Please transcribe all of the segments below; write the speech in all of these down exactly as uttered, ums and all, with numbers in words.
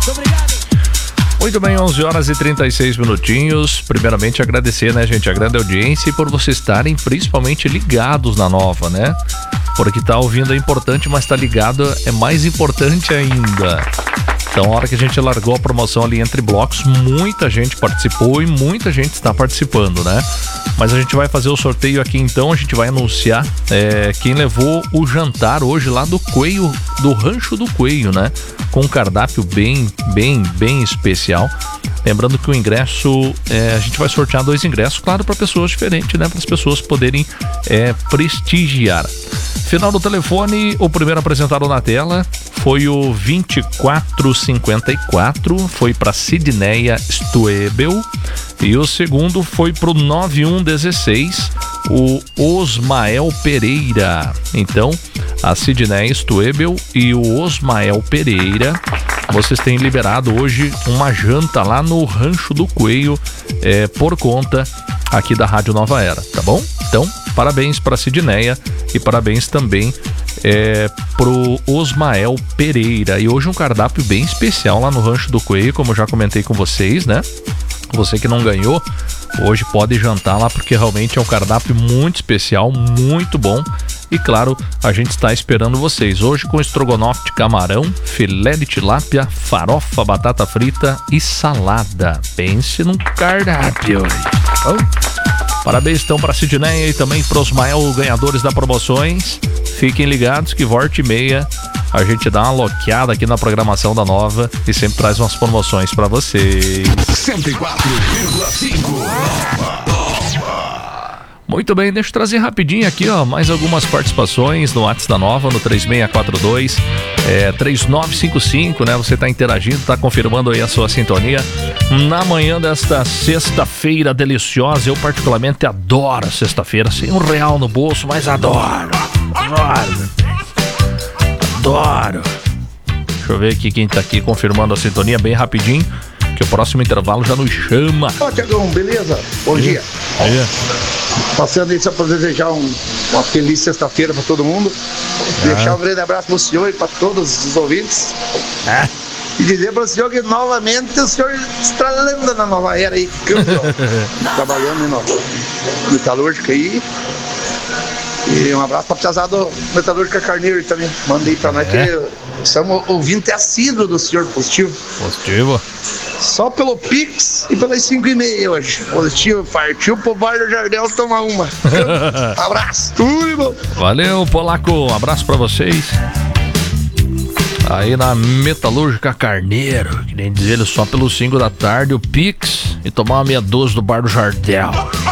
Muito bem, onze horas e trinta e seis minutinhos. Primeiramente agradecer, né, gente, a grande audiência e por vocês estarem principalmente ligados na Nova, né? Porque tá ouvindo é importante, mas tá ligado é mais importante ainda. Então, a hora que a gente largou a promoção ali entre blocos, muita gente participou e muita gente está participando, né? Mas a gente vai fazer o sorteio aqui então, a gente vai anunciar é, quem levou o jantar hoje lá do Coelho, do Rancho do Coelho, né? Com um cardápio bem, bem, bem especial. Lembrando que o ingresso, é, a gente vai sortear dois ingressos, claro, para pessoas diferentes, né? Para as pessoas poderem é, prestigiar. Final do telefone, o primeiro apresentado na tela foi o vinte e quatro cinquenta e quatro, foi para Sidneia Stoebel. E o segundo foi para o nove um dezesseis, o Osmael Pereira. Então, a Sidneia Stoebel e o Osmael Pereira, vocês têm liberado hoje uma janta lá no Rancho do Coelho, é, por conta aqui da Rádio Nova Era, tá bom? Então, parabéns para a Sidneia e parabéns também é, pro Osmael Pereira. E hoje um cardápio bem especial lá no Rancho do Coelho, como eu já comentei com vocês, né? Você que não ganhou, hoje pode jantar lá, porque realmente é um cardápio muito especial, muito bom. E claro, a gente está esperando vocês hoje com estrogonofe de camarão, filé de tilápia, farofa, batata frita e salada. Pense num cardápio. Oh. Parabéns então para a Sidneia e também para os Osmael, ganhadores da promoções. Fiquem ligados que volta e meia a gente dá uma loqueada aqui na programação da Nova e sempre traz umas promoções para vocês. cento e quatro vírgula cinco Muito bem, deixa eu trazer rapidinho aqui, ó, mais algumas participações no WhatsApp da Nova, no três seis quatro dois, é, três nove cinco cinco, né? Você tá interagindo, tá confirmando aí a sua sintonia. Na manhã desta sexta-feira deliciosa, eu particularmente adoro sexta-feira, sem um real no bolso, mas adoro. Adoro, adoro. Deixa eu ver aqui quem tá aqui confirmando a sintonia bem rapidinho, que o próximo intervalo já nos chama. Ó, Tiagão, beleza? Bom dia. Aí. Passando aí só para desejar um, uma feliz sexta-feira para todo mundo. Ah. Deixar um grande abraço pro senhor e para todos os ouvintes. Ah. E dizer para o senhor que novamente o senhor estralando na Nova Era aí. Trabalhando no metalúrgica aí. E um abraço para a piazada metalúrgica Carneiro também. Manda aí para nós, é. que estamos ouvindo assíduo do senhor positivo. Positivo. Só pelo Pix e pelas cinco e meia hoje. Positivo, partiu pro Bar do Jardel tomar uma. Abraço, tudo bom. Valeu, Polaco, um abraço pra vocês. Aí na Metalúrgica Carneiro, que nem dizer ele, só pelo cinco da tarde, o Pix e tomar uma meia dúzia do Bar do Jardel.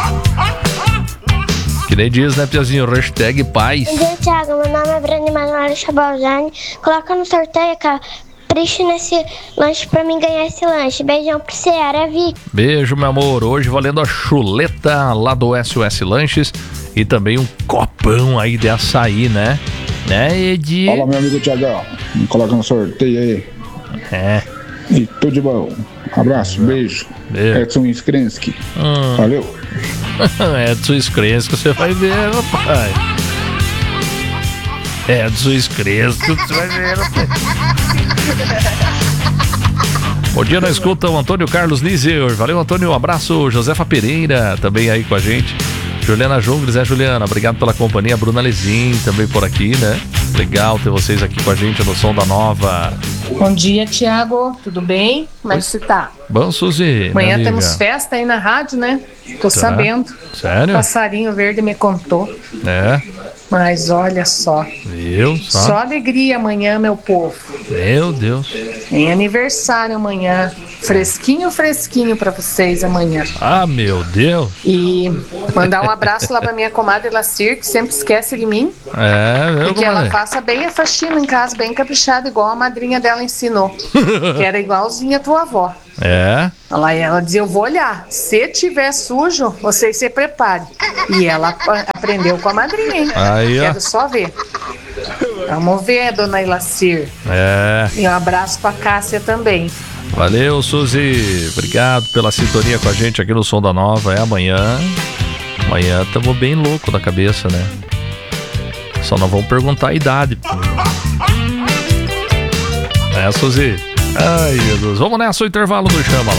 Que nem diz, né, Piazinho? Hashtag paz. Bom dia, Thiago. Meu nome é Brandi Manuel Chabalzani. Coloca no sorteio, cara. Capricha nesse lanche pra mim ganhar esse lanche. Beijão pro Ceará, Vi. Beijo, meu amor. Hoje valendo a chuleta lá do S O S Lanches e também um copão aí de açaí, né? Né, Edi? Fala, meu amigo Thiagão. Me coloca no sorteio aí. É. E tudo de bom. Abraço, beijo. beijo. Edson Skrensky. Hum. Valeu. Edson Skrensky, você vai ver, rapaz. Edson Skrensky, você vai ver, rapaz. Bom dia, na escuta o Antônio Carlos Lizer. Valeu, Antônio, um abraço. Josefa Pereira também aí com a gente. Juliana Jungles, é, Juliana, obrigado pela companhia. Bruna Lezin também por aqui, né? Legal ter vocês aqui com a gente no Som da Nova. Bom dia, Thiago, tudo bem? Como é que você tá? Bom, Suzy. Amanhã temos festa aí na rádio, né? Tô tá. sabendo. Sério? Passarinho Verde me contou. É. Mas olha só. Viu? Só? Só alegria amanhã, meu povo. Meu Deus. Tem aniversário amanhã. Fresquinho, fresquinho pra vocês amanhã. Ah, meu Deus. E mandar um abraço lá pra minha comadre Lacir, que sempre esquece de mim. É, meu Porque ela faça bem a faxina em casa, bem caprichada, igual a madrinha dela ensinou. Que era igualzinha a tua avó. É. Ela, ela dizia, eu vou olhar. Se tiver sujo, vocês se preparem. E ela aprendeu com a madrinha, hein? Aí, ó. Quero só ver. Vamos ver, dona Ilacir. É. E um abraço pra Cássia também. Valeu, Suzy. Obrigado pela sintonia com a gente aqui no Som da Nova. É amanhã. Amanhã estamos bem louco da cabeça, né? Só não vamos perguntar a idade. É, Suzy. Ai, Jesus. Vamos nessa, o intervalo do Chama lá.